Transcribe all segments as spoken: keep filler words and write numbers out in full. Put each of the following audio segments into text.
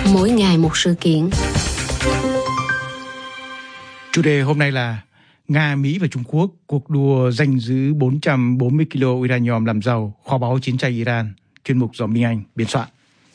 Mỗi ngày một sự kiện. Chủ đề hôm nay là Nga, Mỹ và Trung Quốc cuộc đua giành giữ bốn trăm bốn mươi ki lô uranium làm giàu, kho báu chiến tranh Iran. Chuyên mục do Minh Anh biên soạn.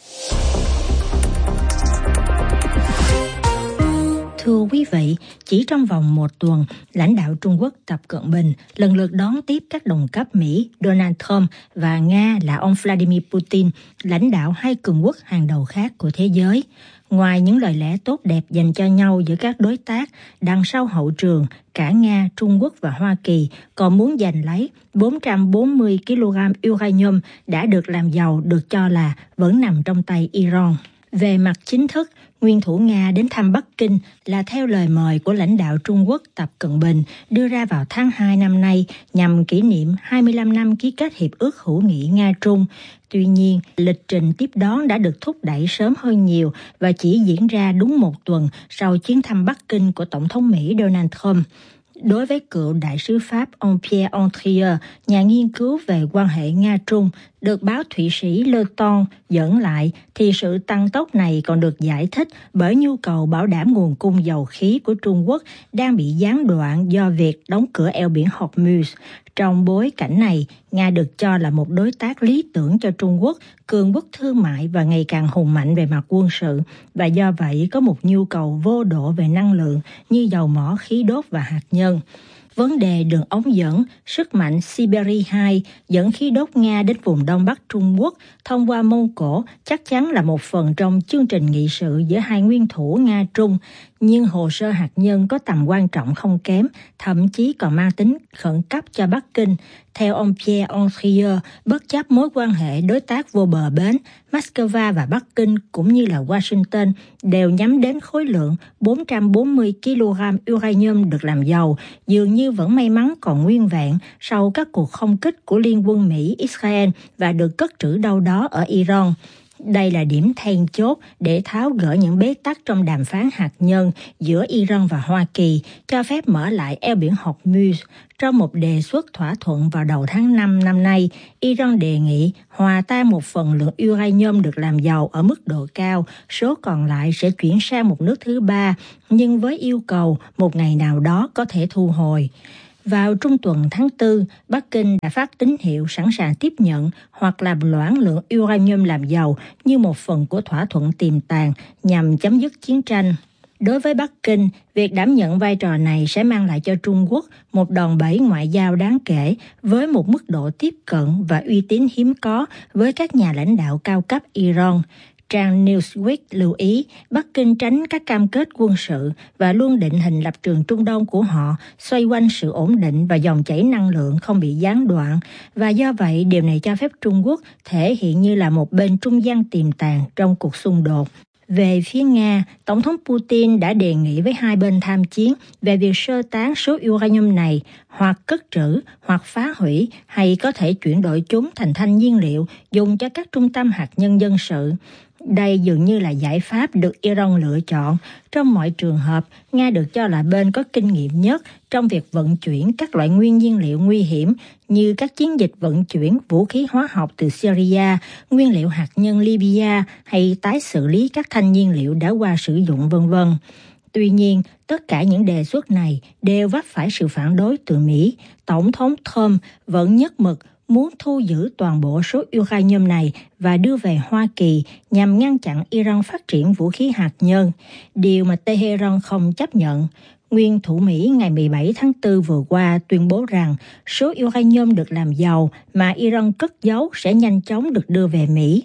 Thưa quý vị, chỉ trong vòng một tuần, lãnh đạo Trung Quốc Tập Cận Bình lần lượt đón tiếp các đồng cấp Mỹ Donald Trump và Nga là ông Vladimir Putin, lãnh đạo hai cường quốc hàng đầu khác của thế giới. Ngoài những lời lẽ tốt đẹp dành cho nhau giữa các đối tác, đằng sau hậu trường, cả Nga, Trung Quốc và Hoa Kỳ còn muốn giành lấy bốn trăm bốn mươi ki lô gam uranium đã được làm giàu được cho là vẫn nằm trong tay Iran. Về mặt chính thức, nguyên thủ Nga đến thăm Bắc Kinh là theo lời mời của lãnh đạo Trung Quốc Tập Cận Bình đưa ra vào tháng hai năm nay nhằm kỷ niệm hai mươi lăm năm ký kết Hiệp ước Hữu nghị Nga-Trung. Tuy nhiên, lịch trình tiếp đón đã được thúc đẩy sớm hơn nhiều và chỉ diễn ra đúng một tuần sau chuyến thăm Bắc Kinh của Tổng thống Mỹ Donald Trump. Đối với cựu đại sứ Pháp ông Pierre Andrieux, nhà nghiên cứu về quan hệ Nga-Trung, được báo Thụy Sĩ Le Temps dẫn lại, thì sự tăng tốc này còn được giải thích bởi nhu cầu bảo đảm nguồn cung dầu khí của Trung Quốc đang bị gián đoạn do việc đóng cửa eo biển Hormuz. Trong bối cảnh này, Nga được cho là một đối tác lý tưởng cho Trung Quốc, cường quốc thương mại và ngày càng hùng mạnh về mặt quân sự, và do vậy có một nhu cầu vô độ về năng lượng như dầu mỏ, khí đốt và hạt nhân. Vấn đề đường ống dẫn, sức mạnh Siberia hai dẫn khí đốt Nga đến vùng Đông Bắc Trung Quốc thông qua Mông Cổ chắc chắn là một phần trong chương trình nghị sự giữa hai nguyên thủ Nga-Trung, nhưng hồ sơ hạt nhân có tầm quan trọng không kém, thậm chí còn mang tính khẩn cấp cho Bắc Kinh. Theo ông Pierre Andrieux, bất chấp mối quan hệ đối tác vô bờ bến, Moscow và Bắc Kinh cũng như là Washington đều nhắm đến khối lượng bốn trăm bốn mươi ki lô gam uranium được làm giàu, dường như vẫn may mắn còn nguyên vẹn sau các cuộc không kích của Liên quân Mỹ-Israel và được cất trữ đâu đó ở Iran. Đây là điểm then chốt để tháo gỡ những bế tắc trong đàm phán hạt nhân giữa Iran và Hoa Kỳ, cho phép mở lại eo biển Hormuz. Trong một đề xuất thỏa thuận vào đầu tháng năm năm nay, Iran đề nghị hòa tan một phần lượng uranium được làm giàu ở mức độ cao, số còn lại sẽ chuyển sang một nước thứ ba, nhưng với yêu cầu một ngày nào đó có thể thu hồi. Vào trung tuần tháng tư, Bắc Kinh đã phát tín hiệu sẵn sàng tiếp nhận hoặc làm loãng lượng uranium làm giàu như một phần của thỏa thuận tiềm tàng nhằm chấm dứt chiến tranh. Đối với Bắc Kinh, việc đảm nhận vai trò này sẽ mang lại cho Trung Quốc một đòn bẩy ngoại giao đáng kể với một mức độ tiếp cận và uy tín hiếm có với các nhà lãnh đạo cao cấp Iran. Trang Newsweek lưu ý Bắc Kinh tránh các cam kết quân sự và luôn định hình lập trường Trung Đông của họ xoay quanh sự ổn định và dòng chảy năng lượng không bị gián đoạn, và do vậy điều này cho phép Trung Quốc thể hiện như là một bên trung gian tiềm tàng trong cuộc xung đột. Về phía Nga, Tổng thống Putin đã đề nghị với hai bên tham chiến về việc sơ tán số uranium này, hoặc cất trữ, hoặc phá hủy, hay có thể chuyển đổi chúng thành thanh nhiên liệu dùng cho các trung tâm hạt nhân dân sự. Đây dường như là giải pháp được Iran lựa chọn. Trong mọi trường hợp, Nga được cho là bên có kinh nghiệm nhất trong việc vận chuyển các loại nguyên nhiên liệu nguy hiểm như các chiến dịch vận chuyển vũ khí hóa học từ Syria, nguyên liệu hạt nhân Libya hay tái xử lý các thanh nhiên liệu đã qua sử dụng vân vân. Tuy nhiên, tất cả những đề xuất này đều vấp phải sự phản đối từ Mỹ. Tổng thống Trump vẫn nhất mực muốn thu giữ toàn bộ số uranium này và đưa về Hoa Kỳ nhằm ngăn chặn Iran phát triển vũ khí hạt nhân, điều mà Tehran không chấp nhận. Nguyên thủ Mỹ ngày mười bảy tháng tư vừa qua tuyên bố rằng số uranium được làm giàu mà Iran cất giấu sẽ nhanh chóng được đưa về Mỹ.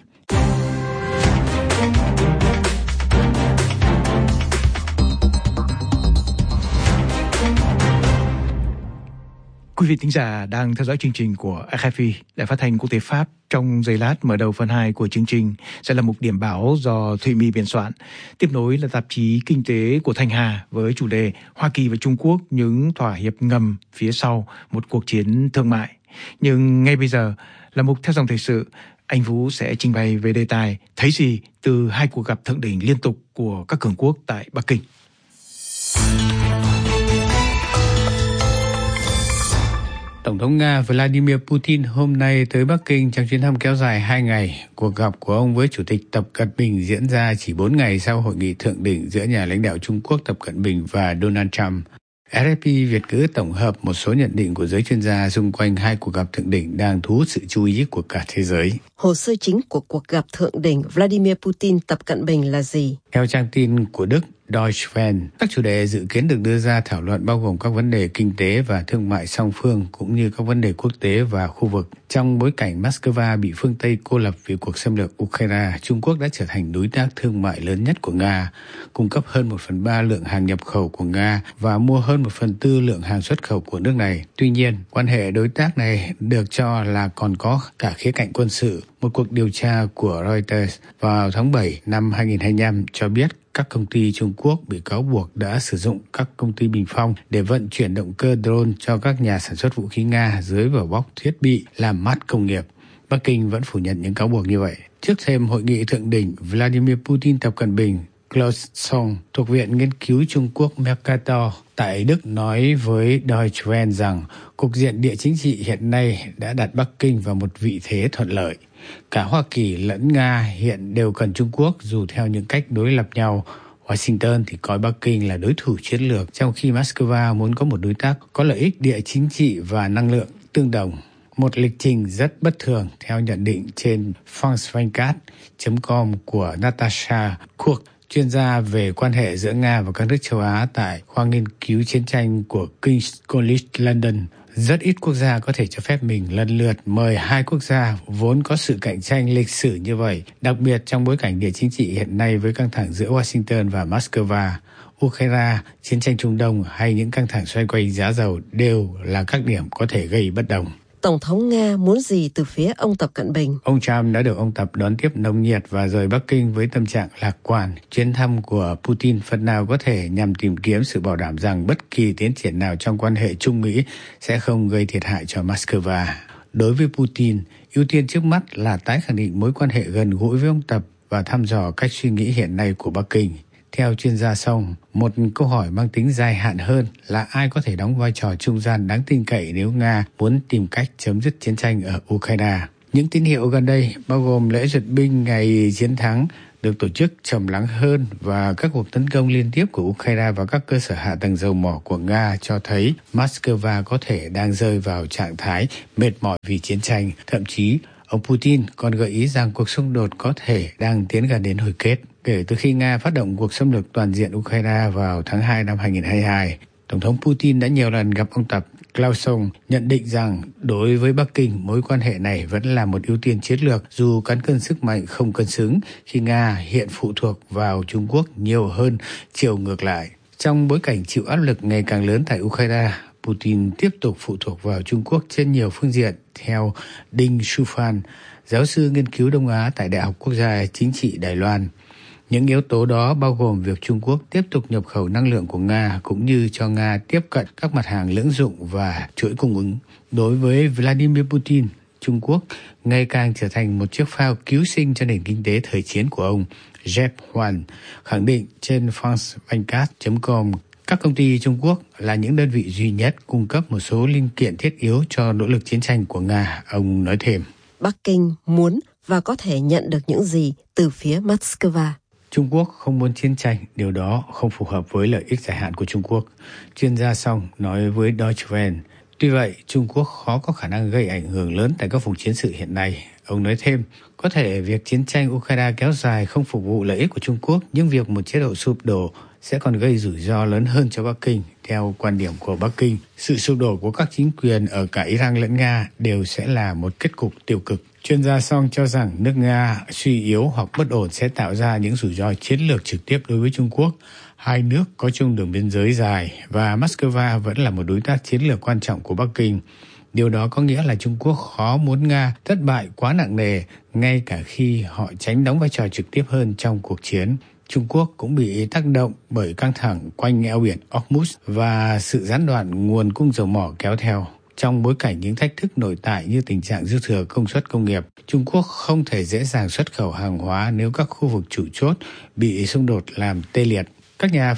Quý vị thính giả đang theo dõi chương trình của rờ ép i, Đài Phát thanh Quốc tế Pháp. Trong giây lát mở đầu phần hai của chương trình sẽ là mục điểm báo do Thụy My biên soạn. Tiếp nối là tạp chí Kinh tế của Thanh Hà với chủ đề Hoa Kỳ và Trung Quốc những thỏa hiệp ngầm phía sau một cuộc chiến thương mại. Nhưng ngay bây giờ là mục theo dòng thời sự. Anh Vũ sẽ trình bày về đề tài thấy gì từ hai cuộc gặp thượng đỉnh liên tục của các cường quốc tại Bắc Kinh. Tổng thống Nga Vladimir Putin hôm nay tới Bắc Kinh trong chuyến thăm kéo dài hai ngày. Cuộc gặp của ông với Chủ tịch Tập Cận Bình diễn ra chỉ bốn ngày sau hội nghị thượng đỉnh giữa nhà lãnh đạo Trung Quốc Tập Cận Bình và Donald Trump. ép ép pê Việt ngữ tổng hợp một số nhận định của giới chuyên gia xung quanh hai cuộc gặp thượng đỉnh đang thu hút sự chú ý của cả thế giới. Hồ sơ chính của cuộc gặp thượng đỉnh Vladimir Putin Tập Cận Bình là gì? Theo trang tin của Đức Deutsche Welle, các chủ đề dự kiến được đưa ra thảo luận bao gồm các vấn đề kinh tế và thương mại song phương cũng như các vấn đề quốc tế và khu vực. Trong bối cảnh Moscow bị phương Tây cô lập vì cuộc xâm lược Ukraine, Trung Quốc đã trở thành đối tác thương mại lớn nhất của Nga, cung cấp hơn một phần ba lượng hàng nhập khẩu của Nga và mua hơn một phần tư lượng hàng xuất khẩu của nước này. Tuy nhiên, quan hệ đối tác này được cho là còn có cả khía cạnh quân sự. Một cuộc điều tra của Reuters vào tháng bảy năm hai nghìn không trăm hai mươi lăm cho biết các công ty Trung Quốc bị cáo buộc đã sử dụng các công ty bình phong để vận chuyển động cơ drone cho các nhà sản xuất vũ khí Nga dưới vỏ bọc thiết bị làm mát công nghiệp. Bắc Kinh vẫn phủ nhận những cáo buộc như vậy. Trước thêm hội nghị thượng đỉnh Vladimir Putin Tập Cận Bình, Klaus Song thuộc Viện Nghiên cứu Trung Quốc Mercator tại Đức nói với Deutsche Welle rằng cục diện địa chính trị hiện nay đã đặt Bắc Kinh vào một vị thế thuận lợi. Cả Hoa Kỳ lẫn Nga hiện đều cần Trung Quốc dù theo những cách đối lập nhau. Washington thì coi Bắc Kinh là đối thủ chiến lược, trong khi Moscow muốn có một đối tác có lợi ích địa chính trị và năng lượng tương đồng. Một lịch trình rất bất thường theo nhận định trên francevingt chấm com của Natasha Cook, chuyên gia về quan hệ giữa Nga và các nước châu Á tại khoa nghiên cứu chiến tranh của King's College London. Rất ít quốc gia có thể cho phép mình lần lượt mời hai quốc gia vốn có sự cạnh tranh lịch sử như vậy, đặc biệt trong bối cảnh địa chính trị hiện nay với căng thẳng giữa Washington và Moscow. Ukraine, chiến tranh Trung Đông hay những căng thẳng xoay quanh giá dầu đều là các điểm có thể gây bất đồng. Tổng thống Nga muốn gì từ phía ông Tập Cận Bình? Ông Trump đã được ông Tập đón tiếp nồng nhiệt và rời Bắc Kinh với tâm trạng lạc quan. Chuyến thăm của Putin phần nào có thể nhằm tìm kiếm sự bảo đảm rằng bất kỳ tiến triển nào trong quan hệ Trung Mỹ sẽ không gây thiệt hại cho Moscow. Đối với Putin, ưu tiên trước mắt là tái khẳng định mối quan hệ gần gũi với ông Tập và thăm dò cách suy nghĩ hiện nay của Bắc Kinh. Theo chuyên gia Song, một câu hỏi mang tính dài hạn hơn là ai có thể đóng vai trò trung gian đáng tin cậy nếu Nga muốn tìm cách chấm dứt chiến tranh ở Ukraine. Những tín hiệu gần đây, bao gồm lễ duyệt binh ngày chiến thắng, được tổ chức trầm lắng hơn và các cuộc tấn công liên tiếp của Ukraine vào các cơ sở hạ tầng dầu mỏ của Nga cho thấy Moscow có thể đang rơi vào trạng thái mệt mỏi vì chiến tranh. Thậm chí, ông Putin còn gợi ý rằng cuộc xung đột có thể đang tiến gần đến hồi kết. Kể từ khi Nga phát động cuộc xâm lược toàn diện Ukraine vào tháng hai năm hai nghìn không trăm hai mươi hai, Tổng thống Putin đã nhiều lần gặp ông Tập. Klaus Song nhận định rằng đối với Bắc Kinh, mối quan hệ này vẫn là một ưu tiên chiến lược dù cán cân sức mạnh không cân xứng khi Nga hiện phụ thuộc vào Trung Quốc nhiều hơn chiều ngược lại. Trong bối cảnh chịu áp lực ngày càng lớn tại Ukraine, Putin tiếp tục phụ thuộc vào Trung Quốc trên nhiều phương diện, theo Đinh Shufan, giáo sư nghiên cứu Đông Á tại Đại học Quốc gia Chính trị Đài Loan. Những yếu tố đó bao gồm việc Trung Quốc tiếp tục nhập khẩu năng lượng của Nga cũng như cho Nga tiếp cận các mặt hàng lưỡng dụng và chuỗi cung ứng. Đối với Vladimir Putin, Trung Quốc ngày càng trở thành một chiếc phao cứu sinh cho nền kinh tế thời chiến của ông. Jeff Huan khẳng định trên francevingt chấm com các công ty Trung Quốc là những đơn vị duy nhất cung cấp một số linh kiện thiết yếu cho nỗ lực chiến tranh của Nga. Ông nói thêm, Bắc Kinh muốn và có thể nhận được những gì từ phía Moscow? Trung Quốc không muốn chiến tranh, điều đó không phù hợp với lợi ích dài hạn của Trung Quốc. Chuyên gia Song nói với Deutsche Welle, tuy vậy Trung Quốc khó có khả năng gây ảnh hưởng lớn tại các vùng chiến sự hiện nay. Ông nói thêm, có thể việc chiến tranh Ukraine kéo dài không phục vụ lợi ích của Trung Quốc, nhưng việc một chế độ sụp đổ sẽ còn gây rủi ro lớn hơn cho Bắc Kinh. Theo quan điểm của Bắc Kinh, sự sụp đổ của các chính quyền ở cả Iran lẫn Nga đều sẽ là một kết cục tiêu cực. Chuyên gia Song cho rằng nước Nga suy yếu hoặc bất ổn sẽ tạo ra những rủi ro chiến lược trực tiếp đối với Trung Quốc. Hai nước có chung đường biên giới dài và Moscow vẫn là một đối tác chiến lược quan trọng của Bắc Kinh. Điều đó có nghĩa là Trung Quốc khó muốn Nga thất bại quá nặng nề, ngay cả khi họ tránh đóng vai trò trực tiếp hơn trong cuộc chiến. Trung Quốc cũng bị tác động bởi căng thẳng quanh eo biển Hormuz và sự gián đoạn nguồn cung dầu mỏ kéo theo. Trong bối cảnh những thách thức nội tại như tình trạng dư thừa công suất công nghiệp, Trung Quốc không thể dễ dàng xuất khẩu hàng hóa nếu các khu vực chủ chốt bị xung đột làm tê liệt. Các nhà phân tích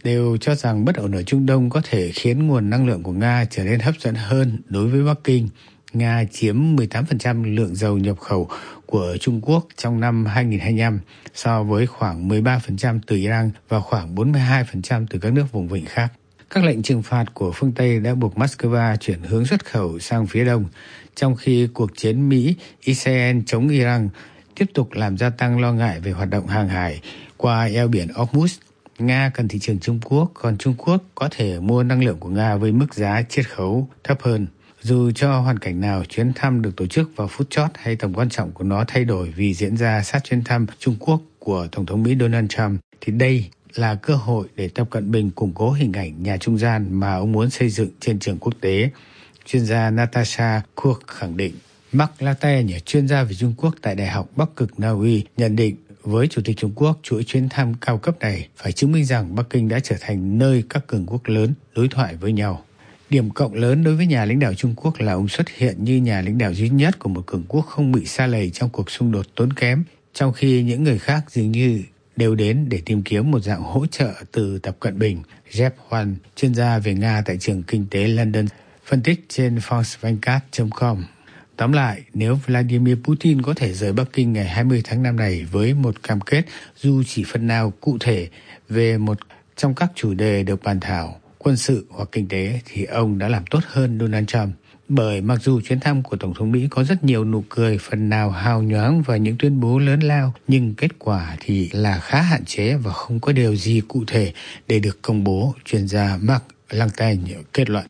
đều cho rằng bất ổn ở Trung Đông có thể khiến nguồn năng lượng của Nga trở nên hấp dẫn hơn đối với Bắc Kinh. Nga chiếm mười tám phần trăm lượng dầu nhập khẩu của Trung Quốc trong năm hai nghìn không trăm hai mươi lăm so với khoảng mười ba phần trăm từ Iran và khoảng bốn mươi hai phần trăm từ các nước vùng vịnh khác. Các lệnh trừng phạt của phương Tây đã buộc Moscow chuyển hướng xuất khẩu sang phía đông, trong khi cuộc chiến Mỹ-Israel chống Iran tiếp tục làm gia tăng lo ngại về hoạt động hàng hải qua eo biển Hormuz. Nga cần thị trường Trung Quốc, còn Trung Quốc có thể mua năng lượng của Nga với mức giá chiết khấu thấp hơn. Dù cho hoàn cảnh nào, chuyến thăm được tổ chức vào phút chót hay tầm quan trọng của nó thay đổi vì diễn ra sát chuyến thăm Trung Quốc của Tổng thống Mỹ Donald Trump, thì đây là cơ hội để Tập Cận Bình củng cố hình ảnh nhà trung gian mà ông muốn xây dựng trên trường quốc tế. Chuyên gia Natasha Kurk khẳng định. Mark Latte, chuyên gia về Trung Quốc tại Đại học Bắc cực Na Uy, nhận định với Chủ tịch Trung Quốc, chuỗi chuyến thăm cao cấp này phải chứng minh rằng Bắc Kinh đã trở thành nơi các cường quốc lớn đối thoại với nhau. Điểm cộng lớn đối với nhà lãnh đạo Trung Quốc là ông xuất hiện như nhà lãnh đạo duy nhất của một cường quốc không bị sa lầy trong cuộc xung đột tốn kém, trong khi những người khác dường như đều đến để tìm kiếm một dạng hỗ trợ từ Tập Cận Bình. Jeff Huan, chuyên gia về Nga tại trường kinh tế London, phân tích trên france vingt-quatre chấm com. Tóm lại, nếu Vladimir Putin có thể rời Bắc Kinh ngày hai mươi tháng năm này với một cam kết dù chỉ phần nào cụ thể về một trong các chủ đề được bàn thảo, quân sự hoặc kinh tế, thì ông đã làm tốt hơn Donald Trump. Bởi mặc dù chuyến thăm của Tổng thống Mỹ có rất nhiều nụ cười, phần nào hào nhoáng và những tuyên bố lớn lao, nhưng kết quả thì là khá hạn chế và không có điều gì cụ thể để được công bố, chuyên gia Mark Langtaigne kết luận.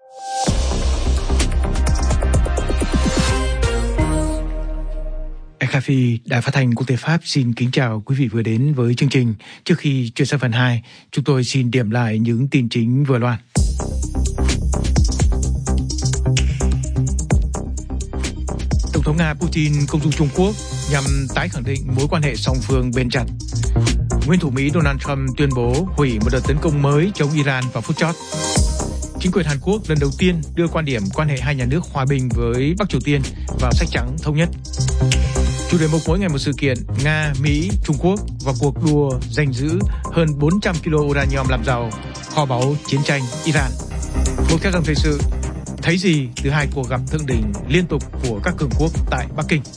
rờ ép i, Đài Phát thanh Quốc tế Pháp xin kính chào quý vị vừa đến với chương trình. Trước khi chuyển sang phần hai, chúng tôi xin điểm lại những tin chính vừa loan. Tổng thống Nga Putin công du Trung Quốc nhằm tái khẳng định mối quan hệ song phương bền chặt. Nguyên thủ Mỹ Donald Trump tuyên bố hủy một đợt tấn công mới chống Iran vào phút chót. Chính quyền Hàn Quốc lần đầu tiên đưa quan điểm quan hệ hai nhà nước hòa bình với Bắc Triều Tiên vào sách trắng thống nhất. Chủ đề mục mỗi ngày một sự kiện, Nga, Mỹ, Trung Quốc và cuộc đua giành giữ hơn bốn trăm ki lô uranium làm giàu, kho báu chiến tranh Iran. Một các dòng thời sự, thấy gì từ hai cuộc gặp thượng đỉnh liên tục của các cường quốc tại Bắc Kinh.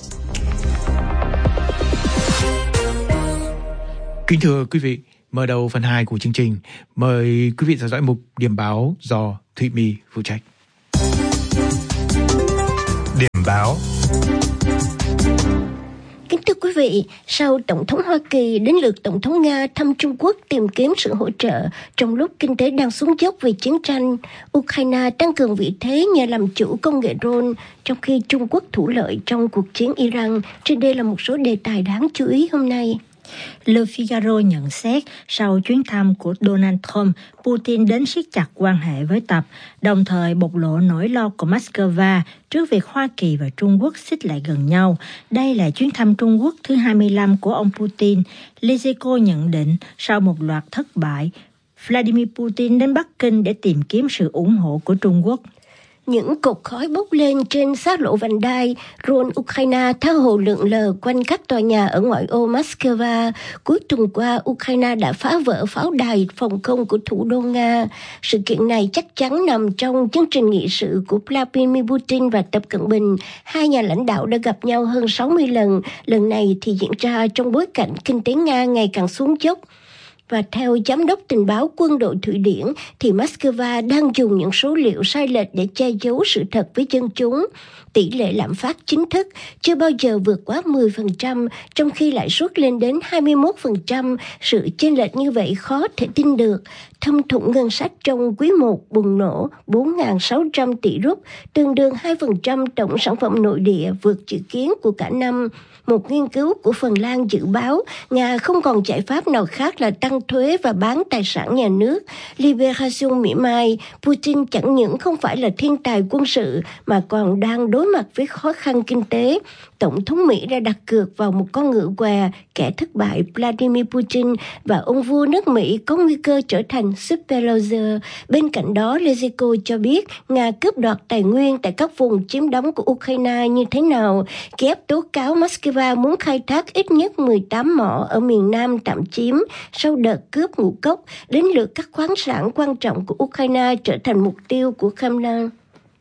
Kính thưa quý vị, mở đầu phần hai của chương trình, mời quý vị theo dõi mục điểm báo do Thụy My phụ trách. Điểm báo. Kính thưa quý vị, sau Tổng thống Hoa Kỳ đến lượt Tổng thống Nga thăm Trung Quốc tìm kiếm sự hỗ trợ trong lúc kinh tế đang xuống dốc vì chiến tranh, Ukraine tăng cường vị thế nhờ làm chủ công nghệ drone, trong khi Trung Quốc thủ lợi trong cuộc chiến Iran. Trên đây là một số đề tài đáng chú ý hôm nay. Le Figaro nhận xét sau chuyến thăm của Donald Trump, Putin đến siết chặt quan hệ với Tập, đồng thời bộc lộ nỗi lo của Moscow trước việc Hoa Kỳ và Trung Quốc xích lại gần nhau. Đây là chuyến thăm Trung Quốc thứ hai mươi lăm của ông Putin. Les Echos nhận định sau một loạt thất bại, Vladimir Putin đến Bắc Kinh để tìm kiếm sự ủng hộ của Trung Quốc. Những cột khói bốc lên trên sát lộ vành đai, drone Ukraine tha hồ lượn lờ quanh các tòa nhà ở ngoại ô Moscow. Cuối tuần qua, Ukraine đã phá vỡ pháo đài phòng không của thủ đô Nga. Sự kiện này chắc chắn nằm trong chương trình nghị sự của Vladimir Putin và Tập Cận Bình. Hai nhà lãnh đạo đã gặp nhau hơn sáu mươi lần. Lần này thì diễn ra trong bối cảnh kinh tế Nga ngày càng xuống dốc. Và theo Giám đốc tình báo quân đội Thụy Điển, thì Moscow đang dùng những số liệu sai lệch để che giấu sự thật với dân chúng. Tỷ lệ lạm phát chính thức chưa bao giờ vượt quá mười phần trăm, trong khi lãi suất lên đến hai mươi mốt phần trăm. Sự chênh lệch như vậy khó thể tin được. Thâm thủng ngân sách trong quý một bùng nổ bốn nghìn sáu trăm tỷ rúp, tương đương hai phần trăm tổng sản phẩm nội địa, vượt dự kiến của cả năm. Một nghiên cứu của Phần Lan dự báo Nga không còn giải pháp nào khác là tăng thuế và bán tài sản nhà nước. Liberation mỉa mai, Putin chẳng những không phải là thiên tài quân sự mà còn đang đối mặt với khó khăn kinh tế. Tổng thống Mỹ đã đặt cược vào một con ngựa què, kẻ thất bại Vladimir Putin, và ông vua nước Mỹ có nguy cơ trở thành superloser. Bên cạnh đó, Lezico cho biết Nga cướp đoạt tài nguyên tại các vùng chiếm đóng của Ukraine như thế nào. Kiev tố cáo Moscow muốn khai thác ít nhất mười tám mỏ ở miền Nam tạm chiếm sau đợt cướp ngũ cốc, đến lượt các khoáng sản quan trọng của Ukraine trở thành mục tiêu của Kremlin.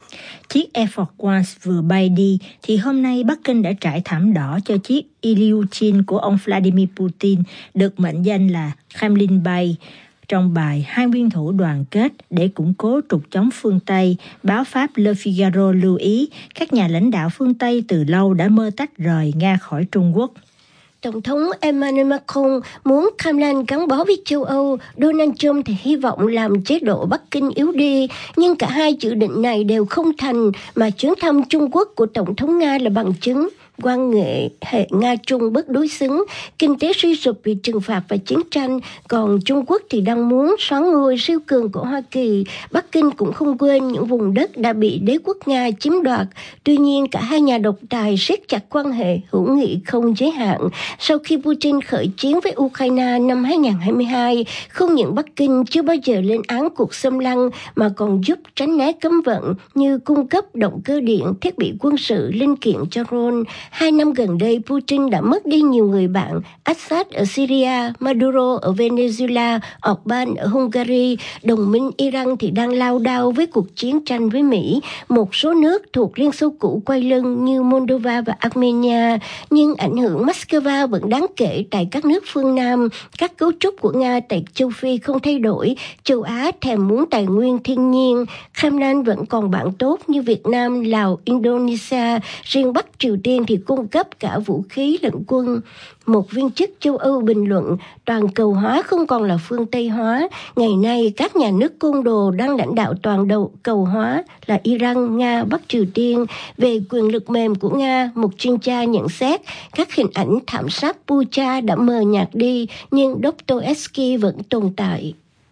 Chiếc Air Force One vừa bay đi thì hôm nay Bắc Kinh đã trải thảm đỏ cho chiếc Ilyushin của ông Vladimir Putin, được mệnh danh là Kremlin bay. Trong bài Hai nguyên thủ đoàn kết để củng cố trục chống phương Tây, báo Pháp Le Figaro lưu ý các nhà lãnh đạo phương Tây từ lâu đã mơ tách rời Nga khỏi Trung Quốc. Tổng thống Emmanuel Macron muốn Kremlin gắn bó với châu Âu, Donald Trump thì hy vọng làm chế độ Bắc Kinh yếu đi, nhưng cả hai dự định này đều không thành, mà chuyến thăm Trung Quốc của Tổng thống Nga là bằng chứng. Quan hệ hệ Nga-Trung bất đối xứng, kinh tế suy sụp vì trừng phạt và chiến tranh, còn Trung Quốc thì đang muốn soán ngôi siêu cường của Hoa Kỳ. Bắc Kinh cũng không quên những vùng đất đã bị đế quốc Nga chiếm đoạt. Tuy nhiên, cả hai nhà độc tài siết chặt quan hệ hữu nghị không giới hạn. Sau khi Putin khởi chiến với Ukraine năm hai không hai hai, không những Bắc Kinh chưa bao giờ lên án cuộc xâm lăng mà còn giúp tránh né cấm vận như cung cấp động cơ điện, thiết bị quân sự, linh kiện cho drone. Hai năm gần đây, Putin đã mất đi nhiều người bạn: Assad ở Syria, Maduro ở Venezuela, Orbán ở Hungary. Đồng minh Iran thì đang lao đao với cuộc chiến tranh với Mỹ. Một số nước thuộc Liên Xô cũ quay lưng như Moldova và Armenia, nhưng ảnh hưởng Moscow vẫn đáng kể tại các nước phương Nam. Các cấu trúc của Nga tại châu Phi không thay đổi. Châu Á thèm muốn tài nguyên thiên nhiên. Kremlin vẫn còn bạn tốt như Việt Nam, Lào, Indonesia. Riêng Bắc Triều Tiên thì cung cấp cả vũ khí lẫn quân. Một viên chức châu Âu bình luận, toàn cầu hóa không còn là phương Tây hóa. Ngày nay, các nhà nước côn đồ đang lãnh đạo toàn đầu cầu hóa là Iran, Nga, Bắc Triều Tiên. Về quyền lực mềm của Nga, một chuyên gia nhận xét, các hình ảnh thảm sát Bucha đã mờ nhạt đi, nhưng Dostoevsky vẫn tồn tại.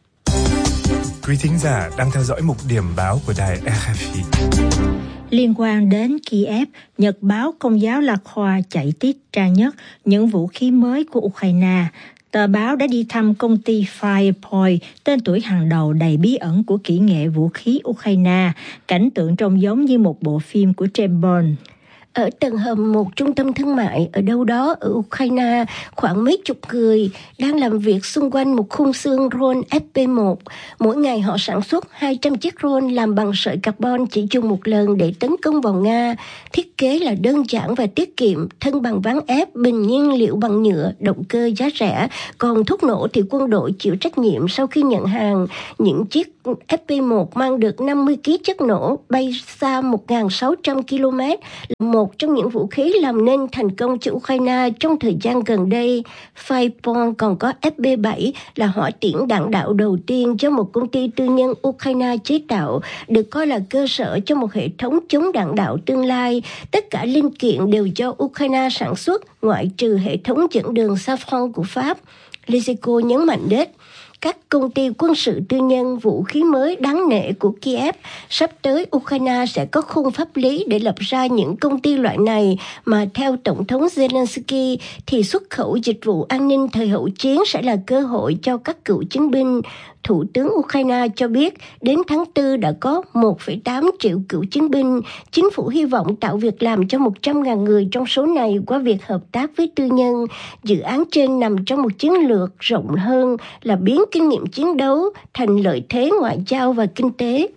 Quý thính giả đang theo dõi mục điểm báo của đài rờ ép i. Liên quan đến Kiev, Nhật báo Công giáo La Croix chạy tiết trang nhất những vũ khí mới của Ukraine. Tờ báo đã đi thăm công ty Firepoint, tên tuổi hàng đầu đầy bí ẩn của kỹ nghệ vũ khí Ukraine. Cảnh tượng trông giống như một bộ phim của James Bond. Ở tầng hầm một trung tâm thương mại ở đâu đó ở Ukraine, khoảng mấy chục người đang làm việc xung quanh một khung xương drone ép pê một. Mỗi ngày họ sản xuất hai trăm chiếc drone làm bằng sợi carbon chỉ dùng một lần để tấn công vào Nga. Thiết kế là đơn giản và tiết kiệm, thân bằng ván ép, bình nhiên liệu bằng nhựa, động cơ giá rẻ. Còn thuốc nổ thì quân đội chịu trách nhiệm sau khi nhận hàng. Những chiếc ép pê một mang được năm mươi ki lô gam chất nổ, bay xa một nghìn sáu trăm ki lô mét, là một trong những vũ khí làm nên thành công cho Ukraine trong thời gian gần đây. Firepoint còn có ép pê bảy là hỏa tiễn đạn đạo đầu tiên do một công ty tư nhân Ukraine chế tạo, được coi là cơ sở cho một hệ thống chống đạn đạo tương lai. Tất cả linh kiện đều do Ukraine sản xuất, ngoại trừ hệ thống dẫn đường Safran của Pháp. Lezico nhấn mạnh đến các công ty quân sự tư nhân vũ khí mới đáng nể của Kiev. Sắp tới, Ukraine sẽ có khung pháp lý để lập ra những công ty loại này, mà theo Tổng thống Zelensky thì xuất khẩu dịch vụ an ninh thời hậu chiến sẽ là cơ hội cho các cựu chiến binh. Thủ tướng Ukraine cho biết đến tháng tư đã có một phẩy tám triệu cựu chiến binh. Chính phủ hy vọng tạo việc làm cho một trăm nghìn người trong số này qua việc hợp tác với tư nhân. Dự án trên nằm trong một chiến lược rộng hơn là biến kinh nghiệm chiến đấu thành lợi thế ngoại giao và kinh tế.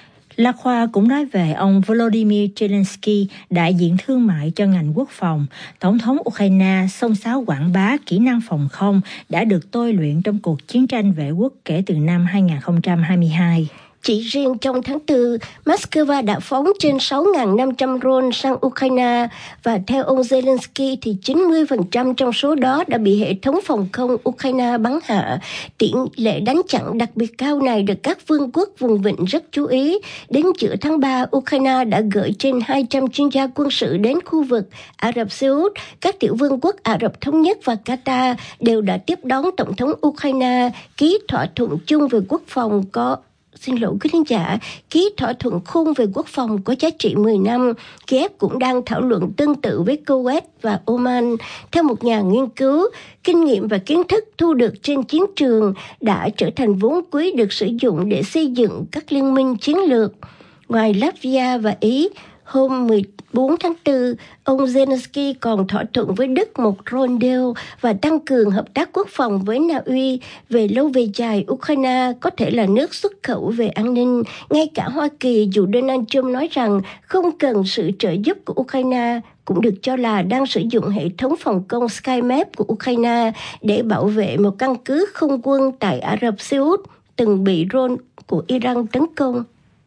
La Croix cũng nói về ông Volodymyr Zelensky, đại diện thương mại cho ngành quốc phòng. Tổng thống Ukraine xông xáo quảng bá kỹ năng phòng không đã được tôi luyện trong cuộc chiến tranh vệ quốc kể từ năm hai không hai hai. Chỉ riêng trong tháng tư, Moscow đã phóng trên sáu nghìn năm trăm drone sang Ukraine, và theo ông Zelensky thì chín mươi phần trăm trong số đó đã bị hệ thống phòng không Ukraine bắn hạ. Tỷ lệ đánh chặn đặc biệt cao này được các vương quốc vùng vịnh rất chú ý. Đến giữa tháng ba, Ukraine đã gửi trên hai trăm chuyên gia quân sự đến khu vực. Ả Rập Xê Út, các tiểu vương quốc Ả Rập Thống Nhất và Qatar đều đã tiếp đón Tổng thống Ukraine, ký thỏa thuận chung về quốc phòng có Xin lỗi quý khán giả, ký thỏa thuận khung về quốc phòng có giá trị mười năm. Kiev cũng đang thảo luận tương tự với Kuwait và Oman. Theo một nhà nghiên cứu, kinh nghiệm và kiến thức thu được trên chiến trường đã trở thành vốn quý được sử dụng để xây dựng các liên minh chiến lược. Ngoài Latvia và Ý, hôm mười bốn tháng tư, ông Zelensky còn thỏa thuận với Đức một rondel và tăng cường hợp tác quốc phòng với Na Uy. Về lâu về dài, Ukraine có thể là nước xuất khẩu về an ninh. Ngay cả Hoa Kỳ, dù Donald Trump nói rằng không cần sự trợ giúp của Ukraine, cũng được cho là đang sử dụng hệ thống phòng không SkyMap của Ukraine để bảo vệ một căn cứ không quân tại Ả Rập Xê Út từng bị drone của Iran tấn công.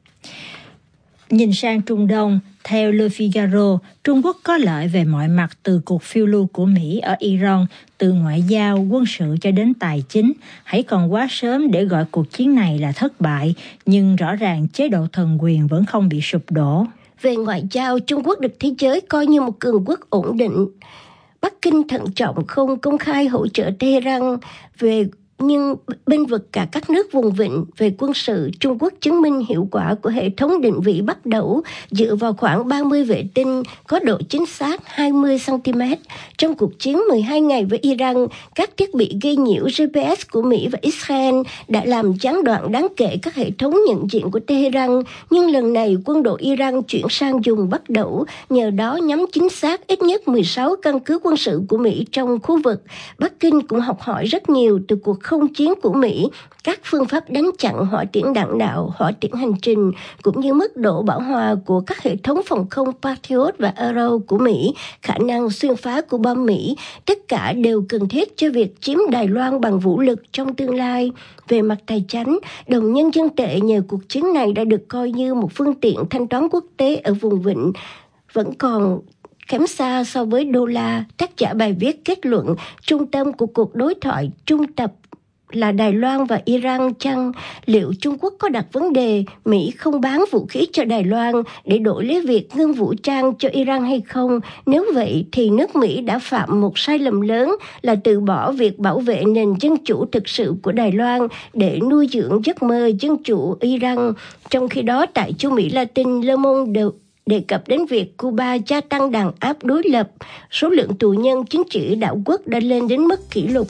Nhìn sang Trung Đông, theo Le Figaro, Trung Quốc có lợi về mọi mặt từ cuộc phiêu lưu của Mỹ ở Iran, từ ngoại giao, quân sự cho đến tài chính. Hãy còn quá sớm để gọi cuộc chiến này là thất bại, nhưng rõ ràng chế độ thần quyền vẫn không bị sụp đổ. Về ngoại giao, Trung Quốc được thế giới coi như một cường quốc ổn định. Bắc Kinh thận trọng không công khai hỗ trợ Tehran về nhưng bên vực cả các nước vùng vịnh. Về quân sự, Trung Quốc chứng minh hiệu quả của hệ thống định vị bắt đầu dựa vào khoảng ba mươi vệ tinh có độ chính xác hai mươi xăng-ti-mét. Trong cuộc chiến mười hai ngày với Iran, các thiết bị gây nhiễu giê pê ét của Mỹ và Israel đã làm gián đoạn đáng kể các hệ thống nhận diện của Tehran, nhưng lần này quân đội Iran chuyển sang dùng bắt đầu, nhờ đó nhắm chính xác ít nhất mười sáu căn cứ quân sự của Mỹ trong khu vực. Bắc Kinh cũng học hỏi rất nhiều từ cuộc không chiến của Mỹ, các phương pháp đánh chặn hỏa tiễn đạn đạo, hỏa tiễn hành trình, cũng như mức độ bão hòa của các hệ thống phòng không Patriot và Arrow của Mỹ, khả năng xuyên phá của bom Mỹ, tất cả đều cần thiết cho việc chiếm Đài Loan bằng vũ lực trong tương lai. Về mặt tài chính, đồng nhân dân tệ nhờ cuộc chiến này đã được coi như một phương tiện thanh toán quốc tế ở vùng vịnh, vẫn còn kém xa so với đô la. Tác giả bài viết kết luận trung tâm của cuộc đối thoại trung tập là Đài Loan và Iran chăng? Liệu Trung Quốc có đặt vấn đề Mỹ không bán vũ khí cho Đài Loan để đổi lấy việc ngưng vũ trang cho Iran hay không? Nếu vậy thì nước Mỹ đã phạm một sai lầm lớn là từ bỏ việc bảo vệ nền dân chủ thực sự của Đài Loan để nuôi dưỡng giấc mơ dân chủ Iran. Trong khi đó, tại châu Mỹ Latin, Le Monde đều đề cập đến việc Cuba gia tăng đàn áp đối lập, số lượng tù nhân chính trị đạo quốc đã lên đến mức kỷ lục.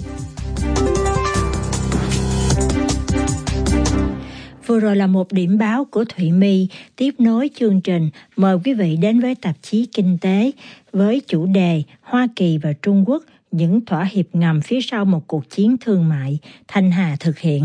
Vừa rồi là một điểm báo của Thụy My. Tiếp nối chương trình, mời quý vị đến với tạp chí Kinh tế với chủ đề Hoa Kỳ và Trung Quốc, những thỏa hiệp ngầm phía sau một cuộc chiến thương mại. Thanh Hà thực hiện.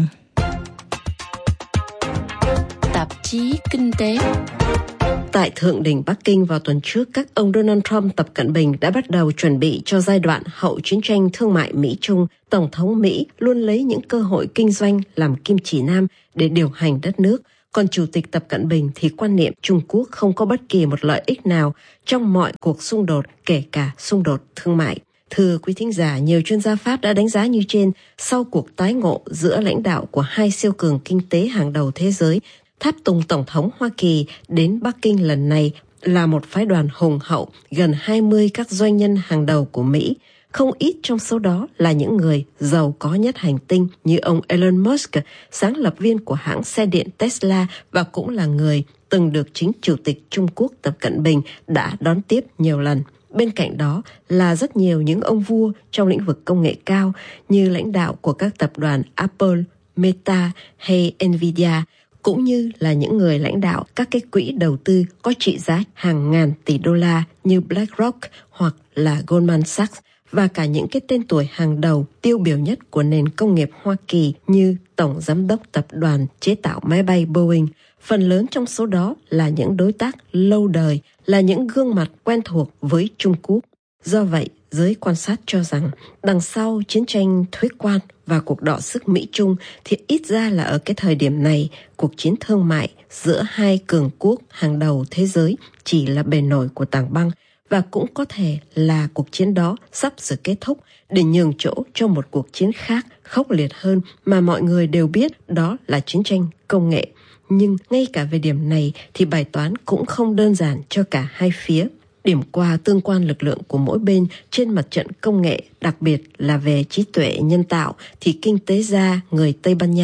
Tạp chí Kinh tế. Tại Thượng đỉnh Bắc Kinh vào tuần trước, các ông Donald Trump, Tập Cận Bình đã bắt đầu chuẩn bị cho giai đoạn hậu chiến tranh thương mại Mỹ-Trung. Tổng thống Mỹ luôn lấy những cơ hội kinh doanh làm kim chỉ nam để điều hành đất nước. Còn Chủ tịch Tập Cận Bình thì quan niệm Trung Quốc không có bất kỳ một lợi ích nào trong mọi cuộc xung đột, kể cả xung đột thương mại. Thưa quý thính giả, nhiều chuyên gia Pháp đã đánh giá như trên, sau cuộc tái ngộ giữa lãnh đạo của hai siêu cường kinh tế hàng đầu thế giới, tháp tùng Tổng thống Hoa Kỳ đến Bắc Kinh lần này là một phái đoàn hùng hậu, gần hai mươi các doanh nhân hàng đầu của Mỹ. Không ít trong số đó là những người giàu có nhất hành tinh như ông Elon Musk, sáng lập viên của hãng xe điện Tesla và cũng là người từng được chính Chủ tịch Trung Quốc Tập Cận Bình đã đón tiếp nhiều lần. Bên cạnh đó là rất nhiều những ông vua trong lĩnh vực công nghệ cao như lãnh đạo của các tập đoàn Apple, Meta hay Nvidia, cũng như là những người lãnh đạo các cái quỹ đầu tư có trị giá hàng ngàn tỷ đô la như BlackRock hoặc là Goldman Sachs, và cả những cái tên tuổi hàng đầu tiêu biểu nhất của nền công nghiệp Hoa Kỳ như Tổng Giám đốc Tập đoàn chế tạo máy bay Boeing. Phần lớn trong số đó là những đối tác lâu đời, là những gương mặt quen thuộc với Trung Quốc. Do vậy, giới quan sát cho rằng đằng sau chiến tranh thuế quan và cuộc đọ sức Mỹ-Trung thì ít ra là ở cái thời điểm này, cuộc chiến thương mại giữa hai cường quốc hàng đầu thế giới chỉ là bề nổi của tảng băng, và cũng có thể là cuộc chiến đó sắp sửa kết thúc để nhường chỗ cho một cuộc chiến khác khốc liệt hơn mà mọi người đều biết, đó là chiến tranh công nghệ. Nhưng ngay cả về điểm này thì bài toán cũng không đơn giản cho cả hai phía. Điểm qua tương quan lực lượng của mỗi bên trên mặt trận công nghệ, đặc biệt là về trí tuệ nhân tạo, thì kinh tế gia người Tây Ban Nha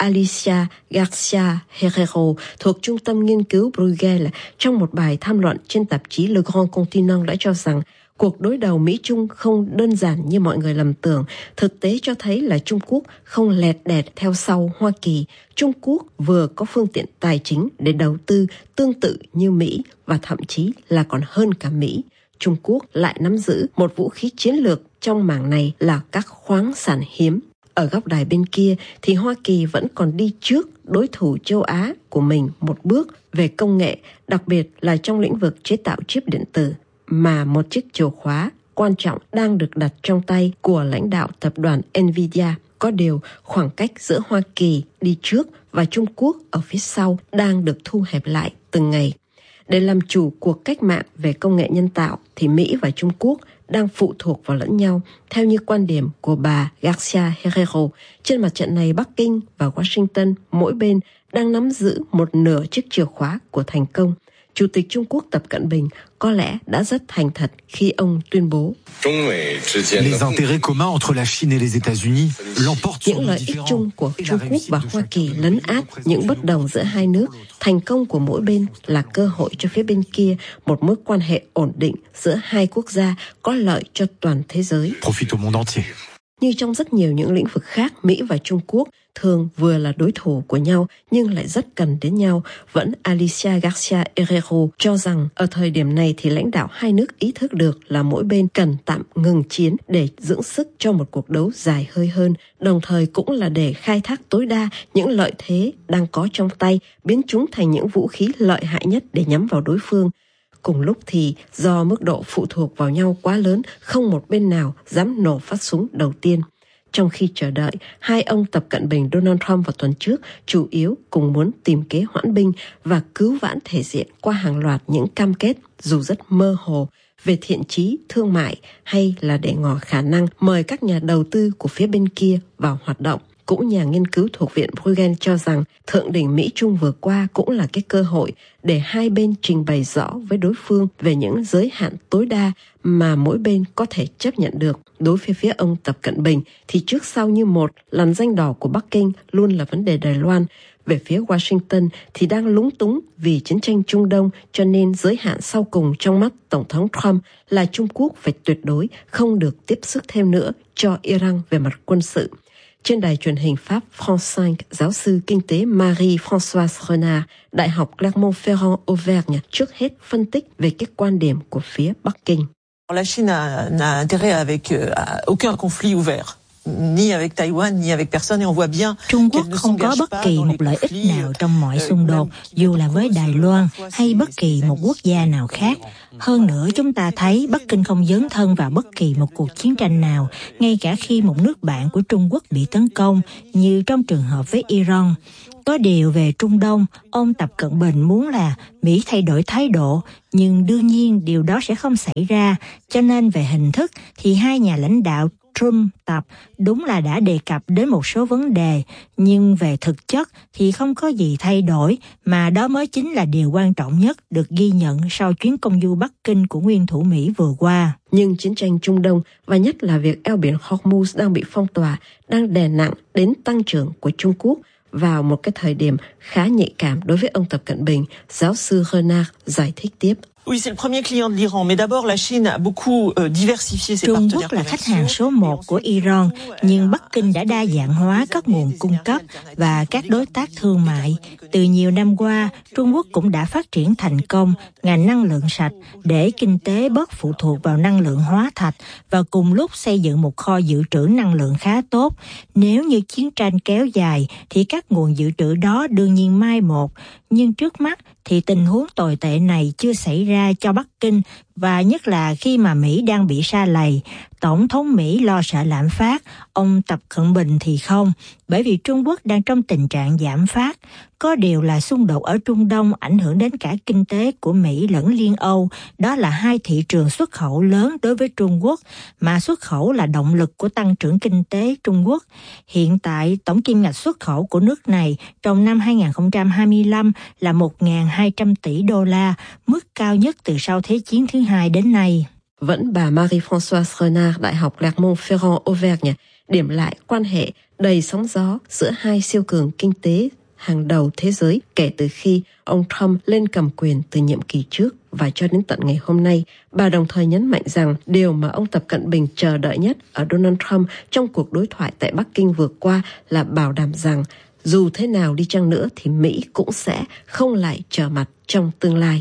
Alicia Garcia Herrero thuộc Trung tâm Nghiên cứu Bruegel trong một bài tham luận trên tạp chí Le Grand Continent đã cho rằng cuộc đối đầu Mỹ-Trung không đơn giản như mọi người lầm tưởng. Thực tế cho thấy là Trung Quốc không lẹt đẹt theo sau Hoa Kỳ. Trung Quốc vừa có phương tiện tài chính để đầu tư tương tự như Mỹ và thậm chí là còn hơn cả Mỹ. Trung Quốc lại nắm giữ một vũ khí chiến lược trong mảng này là các khoáng sản hiếm. Ở góc đài bên kia thì Hoa Kỳ vẫn còn đi trước đối thủ châu Á của mình một bước về công nghệ, đặc biệt là trong lĩnh vực chế tạo chip điện tử, mà một chiếc chìa khóa quan trọng đang được đặt trong tay của lãnh đạo tập đoàn Nvidia. Có điều, khoảng cách giữa Hoa Kỳ đi trước và Trung Quốc ở phía sau đang được thu hẹp lại từng ngày. Để làm chủ cuộc cách mạng về công nghệ nhân tạo thì Mỹ và Trung Quốc đang phụ thuộc vào lẫn nhau, theo như quan điểm của bà Garcia Herrero. Trên mặt trận này, Bắc Kinh và Washington mỗi bên đang nắm giữ một nửa chiếc chìa khóa của thành công. Chủ tịch Trung Quốc Tập Cận Bình có lẽ đã rất thành thật khi ông tuyên bố Les intérêts communs entre la Chine et les États-Unis l'emportent sur những nos lợi ích différends. chung của Trung Quốc và Hoa Kỳ lấn át những bất đồng giữa hai nước. Thành công của mỗi bên là cơ hội cho phía bên kia một mối quan hệ ổn định giữa hai quốc gia có lợi cho toàn thế giới. Profite au monde entier. Như trong rất nhiều những lĩnh vực khác, Mỹ và Trung Quốc thường vừa là đối thủ của nhau nhưng lại rất cần đến nhau. Vẫn Alicia Garcia Herrero cho rằng ở thời điểm này thì lãnh đạo hai nước ý thức được là mỗi bên cần tạm ngừng chiến để dưỡng sức cho một cuộc đấu dài hơi hơn, đồng thời cũng là để khai thác tối đa những lợi thế đang có trong tay, biến chúng thành những vũ khí lợi hại nhất để nhắm vào đối phương. Cùng lúc thì do mức độ phụ thuộc vào nhau quá lớn, không một bên nào dám nổ phát súng đầu tiên. Trong khi chờ đợi, hai ông Tập Cận Bình, Donald Trump vào tuần trước chủ yếu cùng muốn tìm kế hoãn binh và cứu vãn thể diện qua hàng loạt những cam kết dù rất mơ hồ về thiện chí, thương mại hay là để ngỏ khả năng mời các nhà đầu tư của phía bên kia vào hoạt động. Cũng nhà nghiên cứu thuộc Viện Bruegel cho rằng thượng đỉnh Mỹ-Trung vừa qua cũng là cái cơ hội để hai bên trình bày rõ với đối phương về những giới hạn tối đa mà mỗi bên có thể chấp nhận được. Đối với phía ông Tập Cận Bình thì trước sau như một, lằn ranh đỏ của Bắc Kinh luôn là vấn đề Đài Loan. Về phía Washington thì đang lúng túng vì chiến tranh Trung Đông, cho nên giới hạn sau cùng trong mắt Tổng thống Trump là Trung Quốc phải tuyệt đối không được tiếp sức thêm nữa cho Iran về mặt quân sự. Trên đài truyền hình Pháp France cinq, giáo sư kinh tế Marie-Françoise Renard, Đại học Clermont-Ferrand Auvergne trước hết phân tích về cái quan điểm của phía Bắc Kinh. La Chine n'a, n'a intérêt avec euh, aucun conflit ouvert. Ni avec Taïwan, ni avec personne, et on voit bien Trung Quốc không có bất kỳ một lợi ích nào trong mọi xung đột, dù là với Đài Loan hay bất kỳ một quốc gia nào khác. Hơn nữa, chúng ta thấy Bắc Kinh không dấn thân vào bất kỳ một cuộc chiến tranh nào, ngay cả khi một nước bạn của Trung Quốc bị tấn công, như trong trường hợp với Iran. Có điều về Trung Đông, ông Tập Cận Bình muốn là Mỹ thay đổi thái độ, nhưng đương nhiên điều đó sẽ không xảy ra, cho nên về hình thức thì hai nhà lãnh đạo Trump, Tập đúng là đã đề cập đến một số vấn đề, nhưng về thực chất thì không có gì thay đổi, mà đó mới chính là điều quan trọng nhất được ghi nhận sau chuyến công du Bắc Kinh của nguyên thủ Mỹ vừa qua. Nhưng chiến tranh Trung Đông và nhất là việc eo biển Hormuz đang bị phong tỏa, đang đè nặng đến tăng trưởng của Trung Quốc vào một cái thời điểm khá nhạy cảm đối với ông Tập Cận Bình, giáo sư Renard giải thích tiếp. Oui, c'est le premier client de l'Iran, mais d'abord la Chine a beaucoup euh, diversifié ses Trung partenaires Quốc là khách hàng số một của Iran, nhưng Bắc Kinh đã đa dạng hóa các nguồn cung cấp và các đối tác thương mại. Từ nhiều năm qua, Trung Quốc cũng đã phát triển thành công ngành năng lượng sạch để kinh tế bớt phụ thuộc vào năng lượng hóa thạch và cùng lúc xây dựng một kho dự trữ năng lượng khá tốt. Nếu như chiến tranh kéo dài thì các nguồn dự trữ đó đương nhiên mai một, nhưng trước mắt thì tình huống tồi tệ này chưa xảy ra cho Bắc Kinh, và nhất là khi mà Mỹ đang bị sa lầy. Tổng thống Mỹ lo sợ lạm phát, ông Tập Cận Bình thì không, bởi vì Trung Quốc đang trong tình trạng giảm phát. Có điều là xung đột ở Trung Đông ảnh hưởng đến cả kinh tế của Mỹ lẫn Liên Âu, đó là hai thị trường xuất khẩu lớn đối với Trung Quốc, mà xuất khẩu là động lực của tăng trưởng kinh tế Trung Quốc. Hiện tại, tổng kim ngạch xuất khẩu của nước này trong năm hai không hai lăm là một nghìn hai trăm tỷ đô la, mức cao nhất từ sau Thế chiến thứ hai đến nay. Vẫn bà Marie-Françoise Renard, Đại học Clermont-Ferrand Auvergne, điểm lại quan hệ đầy sóng gió giữa hai siêu cường kinh tế hàng đầu thế giới kể từ khi ông Trump lên cầm quyền từ nhiệm kỳ trước và cho đến tận ngày hôm nay. Bà đồng thời nhấn mạnh rằng điều mà ông Tập Cận Bình chờ đợi nhất ở Donald Trump trong cuộc đối thoại tại Bắc Kinh vừa qua là bảo đảm rằng dù thế nào đi chăng nữa thì Mỹ cũng sẽ không lại trở mặt trong tương lai.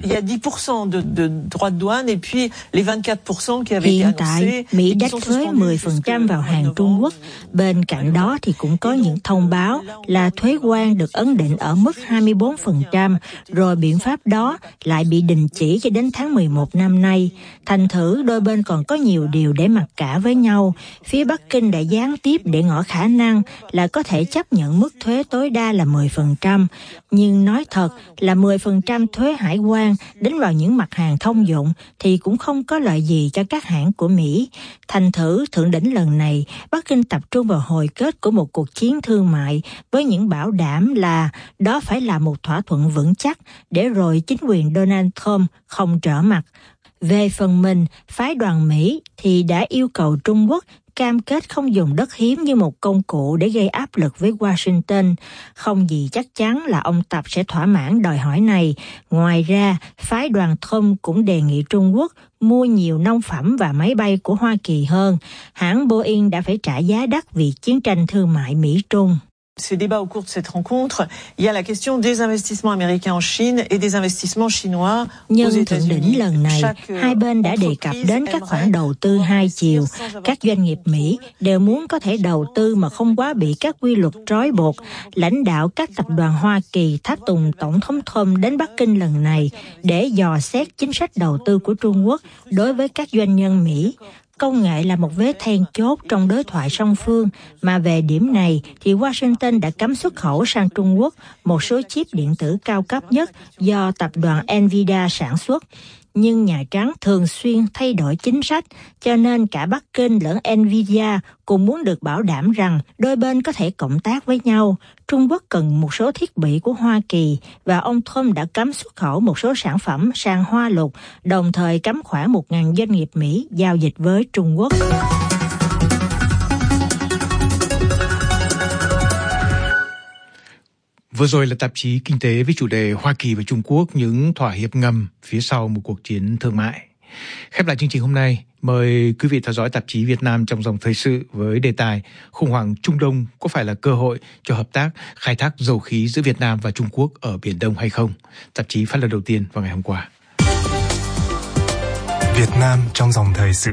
Hiện tại, Mỹ đánh thuế mười phần trăm vào hàng Trung Quốc. Bên cạnh đó thì cũng có những thông báo là thuế quan được ấn định ở mức hai mươi bốn phần trăm, rồi biện pháp đó lại bị đình chỉ cho đến tháng mười một năm nay. Thành thử đôi bên còn có nhiều điều để mặc cả với nhau. Phía Bắc Kinh đã gián tiếp để ngỏ khả năng là có thể chấp nhận mức thuế tối đa là mười phần trăm. Nhưng nói thật là mười phần trăm thuế hải quan đến vào những mặt hàng thông dụng thì cũng không có lợi gì cho các hãng của Mỹ. Thành thử thượng đỉnh lần này, Bắc Kinh tập trung vào hồi kết của một cuộc chiến thương mại với những bảo đảm là đó phải là một thỏa thuận vững chắc để rồi chính quyền Donald Trump không trở mặt. Về phần mình, phái đoàn Mỹ thì đã yêu cầu Trung Quốc cam kết không dùng đất hiếm như một công cụ để gây áp lực với Washington. Không gì chắc chắn là ông Tập sẽ thỏa mãn đòi hỏi này. Ngoài ra, phái đoàn Trump cũng đề nghị Trung Quốc mua nhiều nông phẩm và máy bay của Hoa Kỳ hơn. Hãng Boeing đã phải trả giá đắt vì chiến tranh thương mại Mỹ-Trung. Ces débats au cours de cette rencontre, il y a la question des investissements américains en Chine et des investissements chinois aux Nhân États-Unis. thượng đỉnh lần này, hai bên đã đề cập đến các khoản đầu tư hai chiều. Các doanh nghiệp Mỹ đều muốn có thể đầu tư mà không quá bị các quy luật trói buộc. Lãnh đạo các tập đoàn Hoa Kỳ tháp tùng Tổng thống Trump đến Bắc Kinh lần này để dò xét chính sách đầu tư của Trung Quốc đối với các doanh nhân Mỹ. Công nghệ là một vế then chốt trong đối thoại song phương, mà về điểm này thì Washington đã cấm xuất khẩu sang Trung Quốc một số chip điện tử cao cấp nhất do tập đoàn Nvidia sản xuất. Nhưng Nhà Trắng thường xuyên thay đổi chính sách, cho nên cả Bắc Kinh lẫn Nvidia cũng muốn được bảo đảm rằng đôi bên có thể cộng tác với nhau. Trung Quốc cần một số thiết bị của Hoa Kỳ và ông Trump đã cấm xuất khẩu một số sản phẩm sang Hoa Lục, đồng thời cấm khoảng một nghìn doanh nghiệp Mỹ giao dịch với Trung Quốc. Vừa rồi là tạp chí Kinh tế với chủ đề Hoa Kỳ và Trung Quốc, những thỏa hiệp ngầm phía sau một cuộc chiến thương mại. Khép lại chương trình hôm nay, mời quý vị theo dõi tạp chí Việt Nam trong dòng thời sự với đề tài khủng hoảng Trung Đông có phải là cơ hội cho hợp tác khai thác dầu khí giữa Việt Nam và Trung Quốc ở Biển Đông hay không? Tạp chí phát lần đầu tiên vào ngày hôm qua. Việt Nam trong dòng thời sự.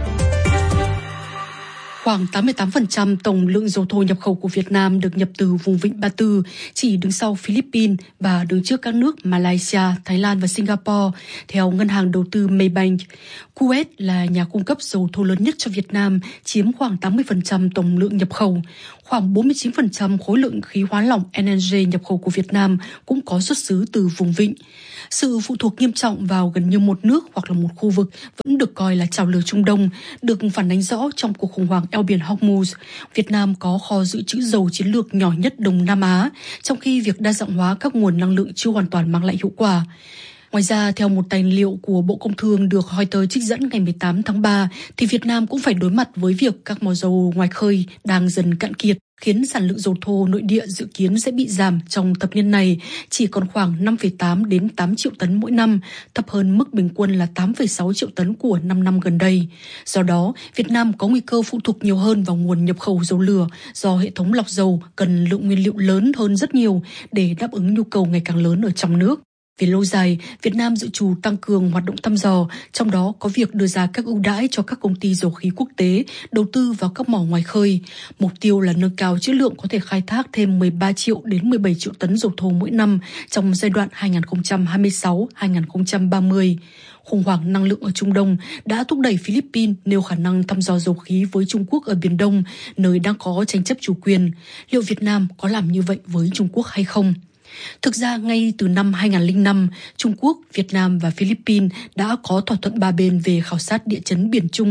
Khoảng tám mươi tám phần trăm tổng lượng dầu thô nhập khẩu của Việt Nam được nhập từ vùng vịnh Ba Tư, chỉ đứng sau Philippines và đứng trước các nước Malaysia, Thái Lan và Singapore, theo ngân hàng đầu tư Maybank. Kuwait là nhà cung cấp dầu thô lớn nhất cho Việt Nam, chiếm khoảng tám mươi phần trăm tổng lượng nhập khẩu. Khoảng bốn mươi chín phần trăm khối lượng khí hóa lỏng en en giê nhập khẩu của Việt Nam cũng có xuất xứ từ vùng vịnh. Sự phụ thuộc nghiêm trọng vào gần như một nước hoặc là một khu vực vẫn được coi là chảo lửa Trung Đông, được phản ánh rõ trong cuộc khủng hoảng eo biển Hormuz. Việt Nam có kho dự trữ dầu chiến lược nhỏ nhất Đông Nam Á, trong khi việc đa dạng hóa các nguồn năng lượng chưa hoàn toàn mang lại hiệu quả. Ngoài ra, theo một tài liệu của Bộ Công Thương được Reuters trích dẫn ngày mười tám tháng ba, thì Việt Nam cũng phải đối mặt với việc các mỏ dầu ngoài khơi đang dần cạn kiệt, khiến sản lượng dầu thô nội địa dự kiến sẽ bị giảm trong thập niên này, chỉ còn khoảng năm phẩy tám đến tám triệu tấn mỗi năm, thấp hơn mức bình quân là tám phẩy sáu triệu tấn của năm năm gần đây. Do đó, Việt Nam có nguy cơ phụ thuộc nhiều hơn vào nguồn nhập khẩu dầu lửa do hệ thống lọc dầu cần lượng nguyên liệu lớn hơn rất nhiều để đáp ứng nhu cầu ngày càng lớn ở trong nước. Về lâu dài, Việt Nam dự trù tăng cường hoạt động thăm dò, trong đó có việc đưa ra các ưu đãi cho các công ty dầu khí quốc tế đầu tư vào các mỏ ngoài khơi. Mục tiêu là nâng cao trữ lượng có thể khai thác thêm mười ba triệu đến mười bảy triệu tấn dầu thô mỗi năm trong giai đoạn hai nghìn không trăm hai mươi sáu đến hai nghìn không trăm ba mươi. Khủng hoảng năng lượng ở Trung Đông đã thúc đẩy Philippines nêu khả năng thăm dò dầu khí với Trung Quốc ở Biển Đông, nơi đang có tranh chấp chủ quyền. Liệu Việt Nam có làm như vậy với Trung Quốc hay không? Thực ra, ngay từ năm hai nghìn không trăm lẻ năm, Trung Quốc, Việt Nam và Philippines đã có thỏa thuận ba bên về khảo sát địa chấn Biển Trung.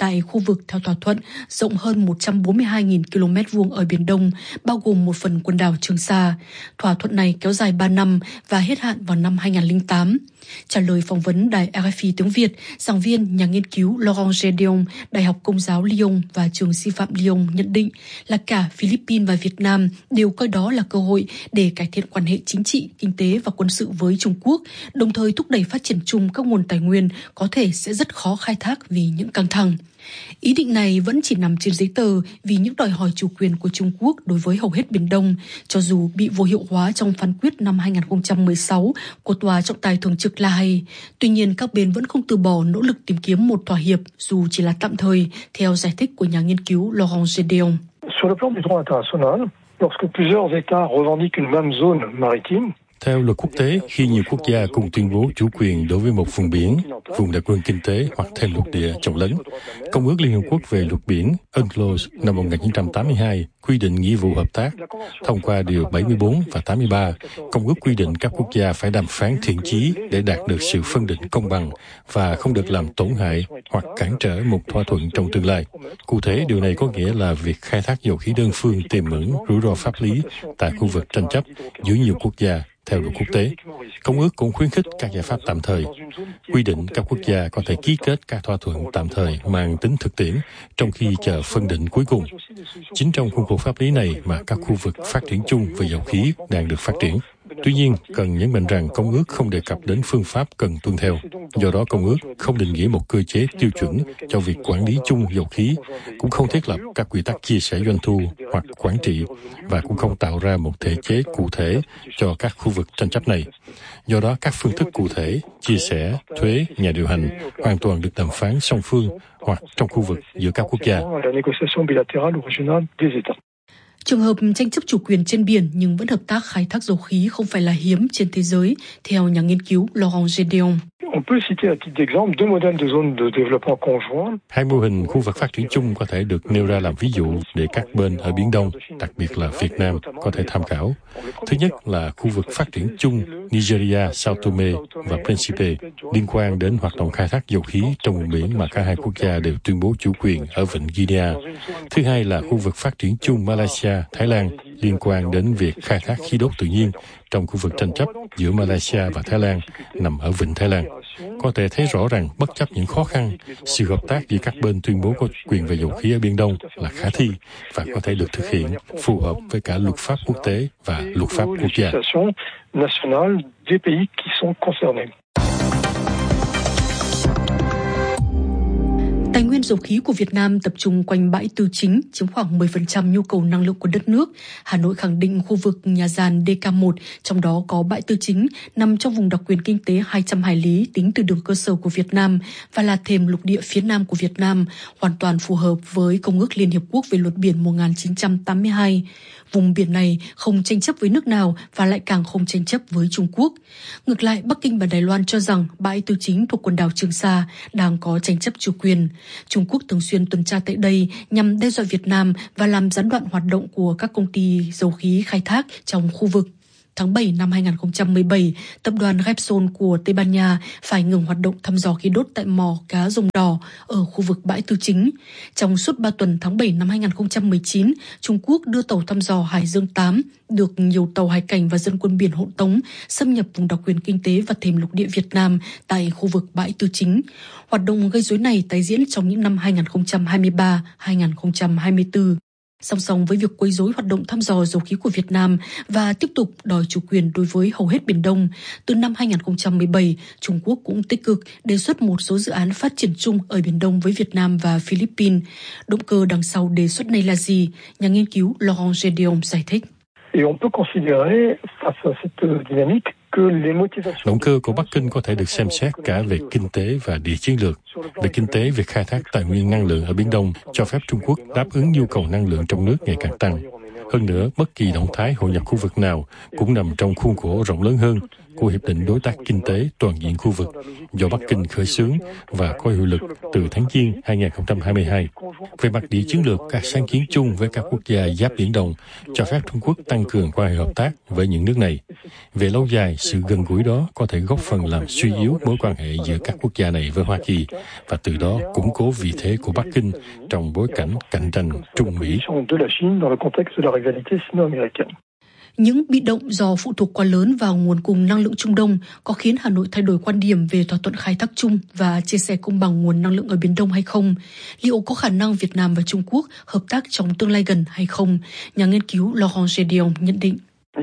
tại khu vực theo thỏa thuận rộng hơn một trăm bốn mươi hai nghìn ki lô mét vuông ở Biển Đông, bao gồm một phần quần đảo Trường Sa. Thỏa thuận này kéo dài ba năm và hết hạn vào năm hai nghìn không trăm lẻ tám. Trả lời phỏng vấn đài rờ ép i tiếng Việt, giảng viên nhà nghiên cứu Laurent Gedeon, Đại học Công giáo Lyon và trường sư phạm Lyon nhận định là cả Philippines và Việt Nam đều coi đó là cơ hội để cải thiện quan hệ chính trị, kinh tế và quân sự với Trung Quốc, đồng thời thúc đẩy phát triển chung các nguồn tài nguyên có thể sẽ rất khó khai thác vì những căng thẳng. Ý định này vẫn chỉ nằm trên giấy tờ vì những đòi hỏi chủ quyền của Trung Quốc đối với hầu hết Biển Đông, cho dù bị vô hiệu hóa trong phán quyết năm hai nghìn không trăm mười sáu của Tòa trọng tài thường trực La Hay. Tuy nhiên, các bên vẫn không từ bỏ nỗ lực tìm kiếm một thỏa hiệp dù chỉ là tạm thời, theo giải thích của nhà nghiên cứu Laurent Gedeon. Sur le plan du droit international, lorsque plusieurs États revendiquent une même zone maritime, theo luật quốc tế, khi nhiều quốc gia cùng tuyên bố chủ quyền đối với một vùng biển, vùng đặc quyền kinh tế hoặc thêm lục địa chồng lấn, Công ước Liên Hợp Quốc về luật biển UNCLOS năm một nghìn chín trăm tám mươi hai quy định nghĩa vụ hợp tác. Thông qua điều bảy mươi bốn và tám mươi ba, Công ước quy định các quốc gia phải đàm phán thiện chí để đạt được sự phân định công bằng và không được làm tổn hại hoặc cản trở một thỏa thuận trong tương lai. Cụ thể, điều này có nghĩa là việc khai thác dầu khí đơn phương tiềm ẩn rủi ro pháp lý tại khu vực tranh chấp giữa nhiều quốc gia. Theo luật quốc tế, Công ước cũng khuyến khích các giải pháp tạm thời, quy định các quốc gia có thể ký kết các thỏa thuận tạm thời mang tính thực tiễn trong khi chờ phân định cuối cùng. Chính trong khuôn khổ pháp lý này mà các khu vực phát triển chung về dầu khí đang được phát triển. Tuy nhiên, cần nhấn mạnh rằng Công ước không đề cập đến phương pháp cần tuân theo. Do đó, Công ước không định nghĩa một cơ chế tiêu chuẩn cho việc quản lý chung dầu khí, cũng không thiết lập các quy tắc chia sẻ doanh thu hoặc quản trị, và cũng không tạo ra một thể chế cụ thể cho các khu vực tranh chấp này. Do đó, các phương thức cụ thể, chia sẻ, thuế, nhà điều hành hoàn toàn được đàm phán song phương hoặc trong khu vực giữa các quốc gia. Trường hợp tranh chấp chủ quyền trên biển nhưng vẫn hợp tác khai thác dầu khí không phải là hiếm trên thế giới, theo nhà nghiên cứu Laurent Gedeon. Hai mô hình khu vực phát triển chung có thể được nêu ra làm ví dụ để các bên ở Biển Đông, đặc biệt là Việt Nam, có thể tham khảo. Thứ nhất là khu vực phát triển chung Nigeria, Sao Tome và Principe liên quan đến hoạt động khai thác dầu khí trong vùng biển mà cả hai quốc gia đều tuyên bố chủ quyền ở vịnh Guinea. Thứ hai là khu vực phát triển chung Malaysia, Thái Lan liên quan đến việc khai thác khí đốt tự nhiên trong khu vực tranh chấp giữa Malaysia và Thái Lan nằm ở vịnh Thái Lan. Có thể thấy rõ rằng bất chấp những khó khăn, sự hợp tác giữa các bên tuyên bố có quyền về dầu khí ở Biển Đông là khả thi và có thể được thực hiện phù hợp với cả luật pháp quốc tế và luật pháp quốc gia. Tài nguyên dầu khí của Việt Nam tập trung quanh bãi Tư Chính, chiếm khoảng mười phần trăm nhu cầu năng lượng của đất nước. Hà Nội khẳng định khu vực nhà giàn đê ca một, trong đó có bãi Tư Chính, nằm trong vùng đặc quyền kinh tế hai trăm hải lý tính từ đường cơ sở của Việt Nam và là thềm lục địa phía nam của Việt Nam, hoàn toàn phù hợp với Công ước Liên Hiệp Quốc về luật biển một nghìn chín trăm tám mươi hai. Vùng biển này không tranh chấp với nước nào và lại càng không tranh chấp với Trung Quốc. Ngược lại, Bắc Kinh và Đài Loan cho rằng bãi Tư Chính thuộc quần đảo Trường Sa đang có tranh chấp chủ quyền. Trung Quốc thường xuyên tuần tra tại đây nhằm đe dọa Việt Nam và làm gián đoạn hoạt động của các công ty dầu khí khai thác trong khu vực. Tháng bảy năm hai nghìn không trăm mười bảy, tập đoàn Repsol của Tây Ban Nha phải ngừng hoạt động thăm dò khí đốt tại mỏ cá Rồng Đỏ ở khu vực bãi Tư Chính. Trong suốt ba tuần tháng bảy năm hai nghìn không trăm mười chín, Trung Quốc đưa tàu thăm dò Hải Dương tám, được nhiều tàu hải cảnh và dân quân biển hộ tống, xâm nhập vùng đặc quyền kinh tế và thềm lục địa Việt Nam tại khu vực bãi Tư Chính. Hoạt động gây rối này tái diễn trong những năm hai nghìn không trăm hai mươi ba đến hai nghìn không trăm hai mươi tư. Song song với việc quấy rối hoạt động thăm dò dầu khí của Việt Nam và tiếp tục đòi chủ quyền đối với hầu hết Biển Đông, từ năm hai nghìn không trăm mười bảy, Trung Quốc cũng tích cực đề xuất một số dự án phát triển chung ở Biển Đông với Việt Nam và Philippines. Động cơ đằng sau đề xuất này là gì? Nhà nghiên cứu Laurent Gedeon giải thích. Động cơ của Bắc Kinh có thể được xem xét cả về kinh tế và địa chiến lược. Về kinh tế, việc khai thác tài nguyên năng lượng ở Biển Đông cho phép Trung Quốc đáp ứng nhu cầu năng lượng trong nước ngày càng tăng. Hơn nữa, bất kỳ động thái hội nhập khu vực nào cũng nằm trong khuôn khổ rộng lớn hơn của Hiệp định Đối tác Kinh tế Toàn diện khu vực do Bắc Kinh khởi xướng và có hiệu lực từ tháng Giêng hai không hai hai. Về mặt địa chiến lược, các sáng kiến chung với các quốc gia giáp Biển Đông cho phép Trung Quốc tăng cường quan hệ hợp tác với những nước này. Về lâu dài, sự gần gũi đó có thể góp phần làm suy yếu mối quan hệ giữa các quốc gia này với Hoa Kỳ và từ đó củng cố vị thế của Bắc Kinh trong bối cảnh cạnh tranh Trung Mỹ. Những bị động do phụ thuộc quá lớn vào nguồn cung năng lượng Trung Đông có khiến Hà Nội thay đổi quan điểm về thỏa thuận khai thác chung và chia sẻ công bằng nguồn năng lượng ở Biển Đông hay không? Liệu có khả năng Việt Nam và Trung Quốc hợp tác trong tương lai gần hay không? Nhà nghiên cứu Laurent Gédéon nhận định.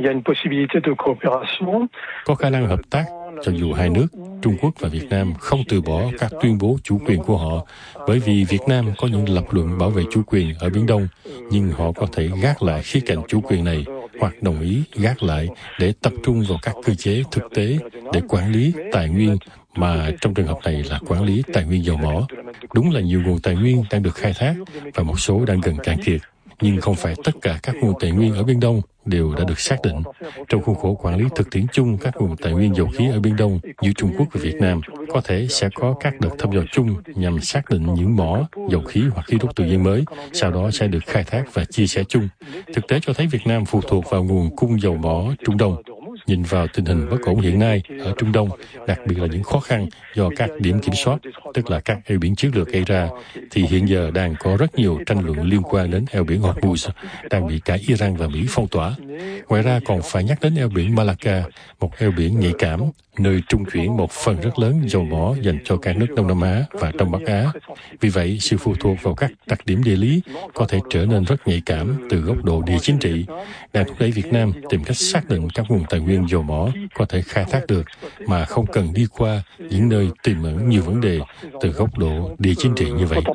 Có khả năng hợp tác cho dù hai nước, Trung Quốc và Việt Nam không từ bỏ các tuyên bố chủ quyền của họ, bởi vì Việt Nam có những lập luận bảo vệ chủ quyền ở Biển Đông, nhưng họ có thể gác lại khía cạnh chủ quyền này hoặc đồng ý gác lại để tập trung vào các cơ chế thực tế để quản lý tài nguyên, mà trong trường hợp này là quản lý tài nguyên dầu mỏ. Đúng là nhiều nguồn tài nguyên đang được khai thác và một số đang gần cạn kiệt, nhưng không phải tất cả các nguồn tài nguyên ở Biển Đông đều đã được xác định. Trong khuôn khổ quản lý thực tiễn chung các nguồn tài nguyên dầu khí ở Biển Đông giữa Trung Quốc và Việt Nam, có thể sẽ có các đợt thăm dò chung nhằm xác định những mỏ, dầu khí hoặc khí đốt tự nhiên mới, sau đó sẽ được khai thác và chia sẻ chung. Thực tế cho thấy Việt Nam phụ thuộc vào nguồn cung dầu mỏ Trung Đông. Nhìn vào tình hình bất ổn hiện nay ở Trung Đông, đặc biệt là những khó khăn do các điểm kiểm soát, tức là các eo biển chiến lược gây ra, thì hiện giờ đang có rất nhiều tranh luận liên quan đến eo biển Hormuz, đang bị cả Iran và Mỹ phong tỏa. Ngoài ra còn phải nhắc đến eo biển Malacca, một eo biển nhạy cảm, nơi trung chuyển một phần rất lớn dầu mỏ dành cho các nước Đông Nam Á và Đông Bắc Á. Vì vậy, sự phụ thuộc vào các đặc điểm địa lý có thể trở nên rất nhạy cảm từ góc độ địa chính trị, đang thúc đẩy Việt Nam tìm cách xác định các nguồn tài nguyên dầu mỏ có thể khai thác được mà không cần đi qua những nơi tiềm ẩn nhiều vấn đề từ góc độ địa chính trị như vậy.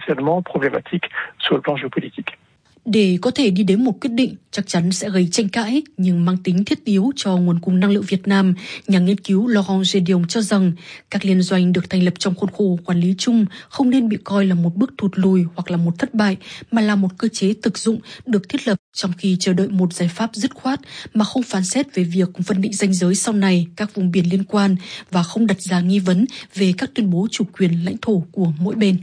Để có thể đi đến một quyết định chắc chắn sẽ gây tranh cãi nhưng mang tính thiết yếu cho nguồn cung năng lượng Việt Nam, nhà nghiên cứu Laurent Gédéon cho rằng các liên doanh được thành lập trong khuôn khổ quản lý chung không nên bị coi là một bước thụt lùi hoặc là một thất bại, mà là một cơ chế thực dụng được thiết lập trong khi chờ đợi một giải pháp dứt khoát mà không phán xét về việc phân định ranh giới sau này các vùng biển liên quan và không đặt ra nghi vấn về các tuyên bố chủ quyền lãnh thổ của mỗi bên.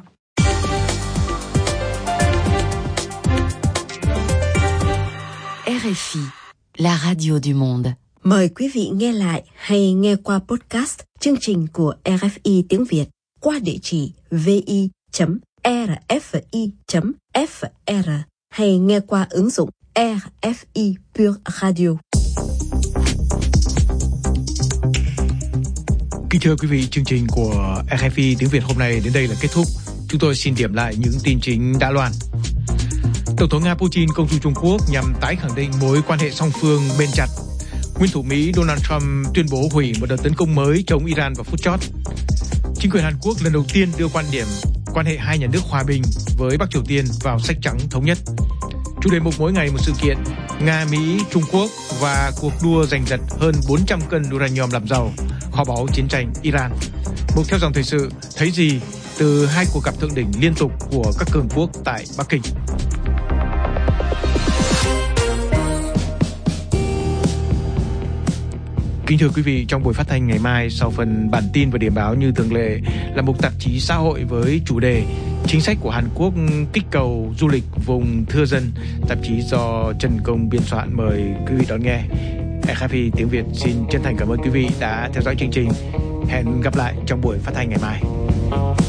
R F I, la radio du monde. Mời quý vị nghe lại hay nghe qua podcast chương trình của R F I tiếng Việt qua địa chỉ vi chấm r f i chấm f r hay nghe qua ứng dụng R F I Pure Radio. Kính thưa quý vị, chương trình của R F I tiếng Việt hôm nay đến đây là kết thúc. Chúng tôi xin điểm lại những tin chính đã loan. Tổng thống Nga Putin công du Trung Quốc nhằm tái khẳng định mối quan hệ song phương bền chặt. Nguyên thủ Mỹ Donald Trump tuyên bố hủy một đợt tấn công mới chống Iran vào phút chót. Chính quyền Hàn Quốc lần đầu tiên đưa quan điểm quan hệ hai nhà nước hòa bình với Bắc Triều Tiên vào sách trắng thống nhất. Chủ đề mục mỗi ngày một sự kiện: Nga, Mỹ, Trung Quốc và cuộc đua giành giật hơn bốn trăm cân uranium làm giàu, kho báu chiến tranh Iran. Mục theo dòng thời sự: thấy gì từ hai cuộc gặp thượng đỉnh liên tục của các cường quốc tại Bắc Kinh. Kính thưa quý vị, trong buổi phát thanh ngày mai, sau phần bản tin và điểm báo như thường lệ là mục tạp chí xã hội với chủ đề chính sách của Hàn Quốc kích cầu du lịch vùng thưa dân. Tạp chí do Trần Công biên soạn, mời quý vị đón nghe. R F I tiếng Việt xin chân thành cảm ơn quý vị đã theo dõi chương trình. Hẹn gặp lại trong buổi phát thanh ngày mai.